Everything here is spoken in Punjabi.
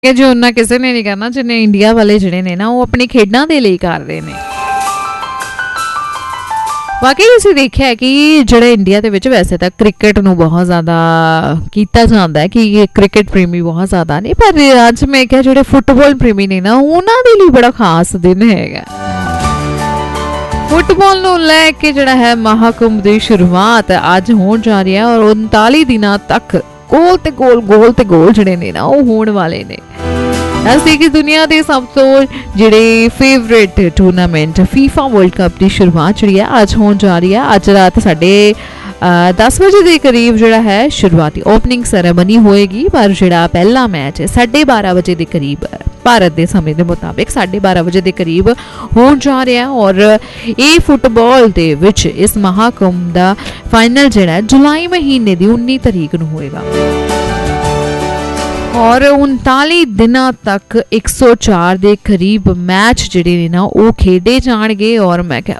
ਕਿ ਜੋ ਉਹਨਾਂ ਕਿਸੇ ਨੇ ਨਹੀਂ ਕਰਨਾ ਜਿੰਨੇ ਇੰਡੀਆ ਵਾਲੇ ਜਿਹੜੇ ਨੇ ਨਾ ਉਹ ਆਪਣੀ ਖੇਡਾਂ ਦੇ ਲਈ ਕਰ ਰਹੇ ਨੇ। ਵਾਕਈ ਅਸੀਂ ਦੇਖਿਆ ਕਿ ਜਿਹੜਾ ਇੰਡੀਆ ਦੇ ਵਿੱਚ ਵੈਸੇ ਤਾਂ ਕ੍ਰਿਕਟ ਨੂੰ ਬਹੁਤ ਜ਼ਿਆਦਾ ਕੀਤਾ ਜਾਂਦਾ ਹੈ ਕਿ ਕ੍ਰਿਕਟ ਪ੍ਰੇਮੀ ਬਹੁਤ ਜ਼ਿਆਦਾ ਨੇ, ਪਰ ਅੱਜ ਮੈਂ ਕਿਹਾ ਜਿਹੜੇ ਫੁੱਟਬਾਲ ਪ੍ਰੇਮੀ ਨੇ ਨਾ ਉਹਨਾਂ ਦੇ ਲਈ ਬੜਾ ਖਾਸ ਦਿਨ ਹੈਗਾ। ਫੁੱਟਬਾਲ ਨੂੰ ਲੈ ਕੇ ਜਿਹੜਾ ਹੈ ਮਹਾਕੁੰਭ ਦੀ ਸ਼ੁਰੂਆਤ ਅੱਜ ਹੋਣ ਜਾ ਰਹੀ ਹੈ ਔਰ 39 ਦਿਨਾਂ ਤੱਕ ਗੋਲ ਤੇ ਗੋਲ ਜਿਹੜੇ ਨੇ ਨਾ ਉਹ ਹੋਣ ਵਾਲੇ ਨੇ। ਅਸੀਂ ਕਿ ਦੁਨੀਆ ਦੇ ਸਭ ਤੋਂ ਜਿਹੜੇ favourite tournament FIFA world cup ਦੀ ਸ਼ੁਰੂਆਤ ਜਿਹੜੀ ਹੈ ਅੱਜ ਹੋਣ ਜਾ ਰਹੀ ਹੈ। ਅੱਜ ਰਾਤ 10 ਵਜੇ ਦੇ ਕਰੀਬ ਜਿਹੜਾ ਹੈ ਸ਼ੁਰੂਆਤੀ ਓਪਨਿੰਗ ਸੈਰੇਮਨੀ ਹੋਏਗੀ, ਪਰ ਜਿਹੜਾ ਪਹਿਲਾ ਮੈਚ ਹੈ 12:30 ਵਜੇ ਦੇ ਕਰੀਬ ਭਾਰਤ ਦੇ ਸਮੇਂ ਦੇ ਮੁਤਾਬਿਕ 12:30 ਵਜੇ ਦੇ ਕਰੀਬ ਹੋਣ ਜਾ ਰਿਹਾ ਔਰ ਇਹ ਫੁੱਟਬਾਲ ਦੇ ਵਿੱਚ ਇਸ ਮਹਾਕੁੰਭ ਦਾ ਫਾਈਨਲ ਜਿਹੜਾ ਜੁਲਾਈ ਮਹੀਨੇ ਦੀ 19 ਤਰੀਕ ਨੂੰ ਹੋਏਗਾ ਔਰ 39 ਦਿਨਾਂ ਤੱਕ 104 ਦੇ ਕਰੀਬ ਮੈਚ ਜਿਹੜੇ ਨੇ ਨਾ ਉਹ ਖੇਡੇ ਜਾਣਗੇ। ਔਰ ਮੈਂ